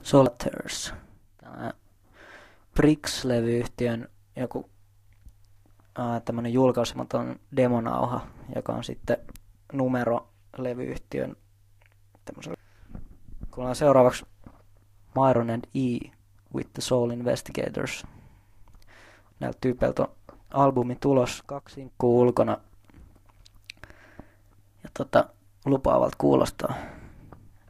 Solitaires. Tämä Prix-levyyhtiön joku tämmönen julkaisematon demonauha, joka on sitten Numero-levyyhtiön tämmöisen. Kuullaan seuraavaksi Myron and E. with the Soul Investigators. Näiltä tyypeiltä on albumin tulos, 2 sinkkuu ulkona. Ja lupaavalta kuulostaa.